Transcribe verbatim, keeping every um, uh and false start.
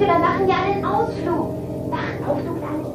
wir machen ja einen Ausflug. Wach auf, du kleines